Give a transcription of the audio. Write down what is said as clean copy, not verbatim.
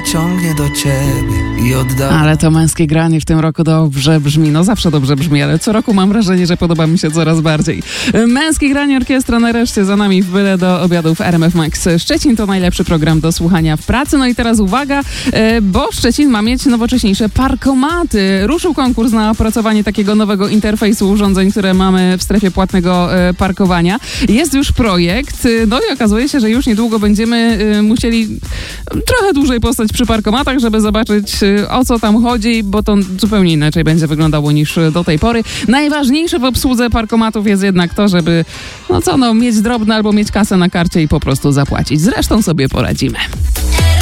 ciągnie do ciebie i odda. Ale to męskie granie w tym roku dobrze brzmi. No zawsze dobrze brzmi, ale co roku mam wrażenie, że podoba mi się coraz bardziej. Męskie granie orkiestra nareszcie za nami w byle do obiadów RMF Max Szczecin. To najlepszy program do słuchania w pracy. No i teraz uwaga, bo Szczecin ma mieć nowocześniejsze parkomaty. Ruszył konkurs na opracowanie takiego nowego interfejsu urządzeń, które mamy w strefie płatnego parkowania. Jest już projekt, no i okazuje się, że już niedługo będziemy musieli trochę dłużej postać przy parkomatach, żeby zobaczyć, o co tam chodzi, bo to zupełnie inaczej będzie wyglądało niż do tej pory. Najważniejsze w obsłudze parkomatów jest jednak to, żeby mieć drobne albo mieć kasę na karcie i po prostu zapłacić. Zresztą sobie poradzimy.